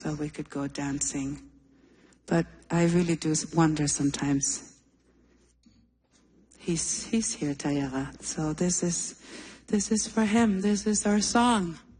so we could go dancing. But I really do wonder sometimes. He's here, Tayara. So this is for him. This is our song.